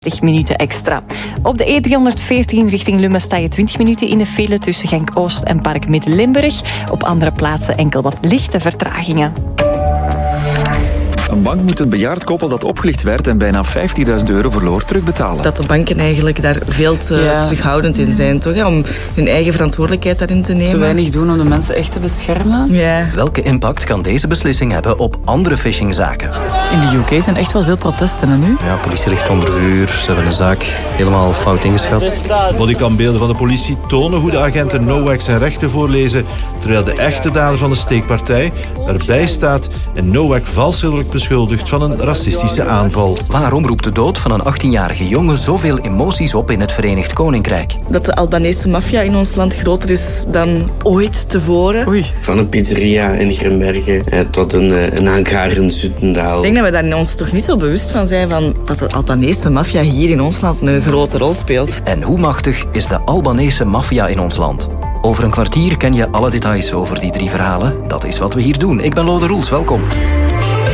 30 minuten extra. Op de E314 richting Lummen sta je 20 minuten in de file tussen Genk-Oost en Park Midden-Limburg. Op andere plaatsen enkel wat lichte vertragingen. Een bank moet een bejaard koppel dat opgelicht werd en bijna €15.000 verloor terugbetalen. Dat de banken eigenlijk daar veel te terughoudend in zijn, toch? Hè? Om hun eigen verantwoordelijkheid daarin te nemen. Te weinig doen om de mensen echt te beschermen. Ja. Welke impact kan deze beslissing hebben op andere phishingzaken? In de UK zijn echt wel veel protesten en nu? Ja, politie ligt onder vuur. Ze hebben een zaak helemaal fout ingeschat. Bodycambeelden van de politie tonen hoe de agenten Nowak zijn rechten voorlezen, terwijl de echte dader van de steekpartij erbij staat en Nowak valselijk beschuldigd van een racistische aanval. Waarom roept de dood van een 18-jarige jongen zoveel emoties op in het Verenigd Koninkrijk? Dat de Albanese maffia in ons land groter is dan ooit tevoren. Oei. Van een pizzeria in Grimbergen tot een hangar in Zutendaal. Ik denk dat we daar ons toch niet zo bewust van zijn van dat de Albanese maffia hier in ons land een grote rol speelt. En hoe machtig is de Albanese maffia in ons land? Over een kwartier ken je alle details over die 3 verhalen. Dat is wat we hier doen. Ik ben Lode Roels, welkom.